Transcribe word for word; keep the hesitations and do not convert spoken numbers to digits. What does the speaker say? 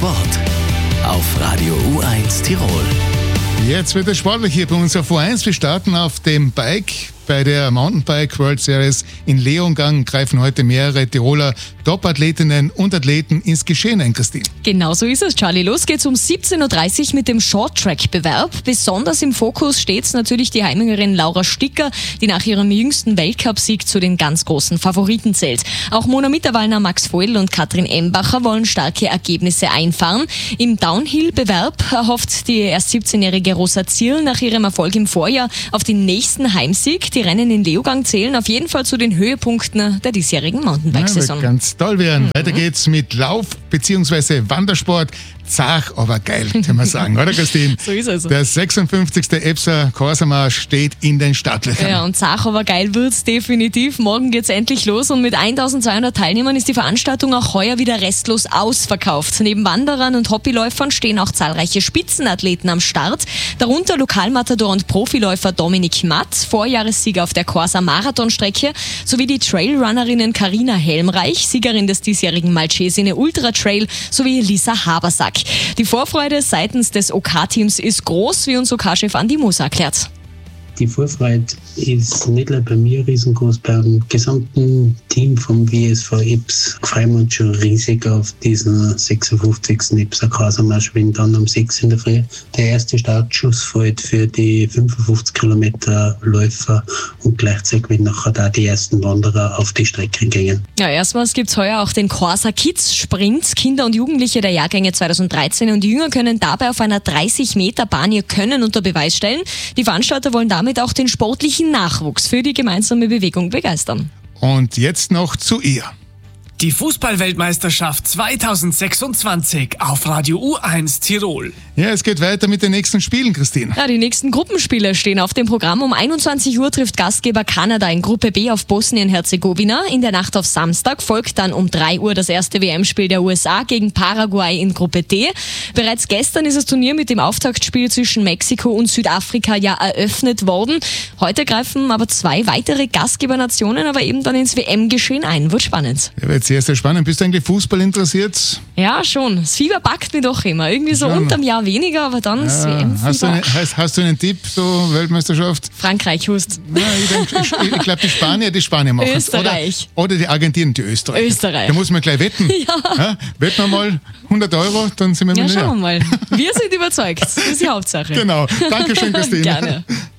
Sport auf Radio U eins Tirol. Jetzt wird es sportlich hier bei uns auf U eins. Wir starten auf dem Bike. Bei der Mountainbike World Series in Leongang greifen heute mehrere Tiroler Top-Athletinnen und Athleten ins Geschehen ein, Christine. Genau so ist es, Charlie. Los geht's um siebzehn Uhr dreißig mit dem Short-Track-Bewerb. Besonders im Fokus steht natürlich die Heimingerin Laura Sticker, die nach ihrem jüngsten Weltcupsieg zu den ganz großen Favoriten zählt. Auch Mona Mitterwallner, Max Voigtl und Katrin Embacher wollen starke Ergebnisse einfahren. Im Downhill-Bewerb erhofft die erst siebzehnjährige Rosa Zierl nach ihrem Erfolg im Vorjahr auf den nächsten Heimsieg. Die Rennen in Leogang zählen auf jeden Fall zu den Höhepunkten der diesjährigen Mountainbike-Saison. Ja, ganz toll werden. Mhm. Weiter geht's mit Lauf- bzw. Wandersport. Zach, aber geil, kann man sagen, oder Christine? So ist es. Der sechsundfünfzigste EBSA Corsa-Marsch steht in den Startlöchern. Ja, und Zach, aber geil wird's definitiv. Morgen geht's endlich los und mit eintausendzweihundert Teilnehmern ist die Veranstaltung auch heuer wieder restlos ausverkauft. Neben Wanderern und Hobbyläufern stehen auch zahlreiche Spitzenathleten am Start. Darunter Lokalmatador und Profiläufer Dominik Matt, Vorjahressieger auf der Corsa-Marathonstrecke, sowie die Trailrunnerinnen Carina Helmreich, Siegerin des diesjährigen Malcesine Ultra Trail, sowie Lisa Habersack. Die Vorfreude seitens des OK-Teams ist groß, wie uns OK-Chef Andi Moser erklärt. Die Vorfreude ist nicht nur bei mir riesengroß, beim gesamten Team vom W S V EBS freuen wir uns schon riesig auf diesen sechsundfünfzigsten EBSA Corsa-Marsch, wenn dann um sechs in der Früh der erste Startschuss fällt für die fünfundfünfzig Kilometer Läufer und gleichzeitig wenn nachher da die ersten Wanderer auf die Strecke gehen. Ja, erstmals gibt es heuer auch den Corsa Kids Sprint. Kinder und Jugendliche der Jahrgänge zweitausenddreizehn und jünger können dabei auf einer dreißig Meter Bahn ihr Können unter Beweis stellen. Die Veranstalter wollen damit auch den sportlichen Nachwuchs für die gemeinsame Bewegung begeistern. Und jetzt noch zu ihr. Die Fußball-Weltmeisterschaft zweitausendsechsundzwanzig auf Radio U eins Tirol. Ja, es geht weiter mit den nächsten Spielen, Christine. Ja, die nächsten Gruppenspiele stehen auf dem Programm. Um einundzwanzig Uhr trifft Gastgeber Kanada in Gruppe B auf Bosnien-Herzegowina. In der Nacht auf Samstag folgt dann um drei Uhr das erste W M-Spiel der U S A gegen Paraguay in Gruppe D. Bereits gestern ist das Turnier mit dem Auftaktspiel zwischen Mexiko und Südafrika ja eröffnet worden. Heute greifen aber zwei weitere Gastgebernationen aber eben dann ins W M-Geschehen ein. Wird spannend. Ja, wird sehr, sehr spannend. Bist du eigentlich Fußball interessiert? Ja, schon. Das Fieber packt mich doch immer. Irgendwie so Schon. unterm Jahr weniger, aber dann Ja, das W M-Fieber. hast, du eine, hast, hast du einen Tipp, so Weltmeisterschaft? Frankreich, Hust. Ja, ich denk, ich, ich glaube, die Spanier, die Spanier machen es. Österreich. Oder, oder die Argentinier, die Österreicher. Österreich. Da muss man gleich wetten. Ja. Ja, wetten wir mal hundert Euro, dann sind wir Ja, Millionär. schauen wir mal. Wir sind überzeugt. Das ist die Hauptsache. Genau. Dankeschön, Christine. Gerne.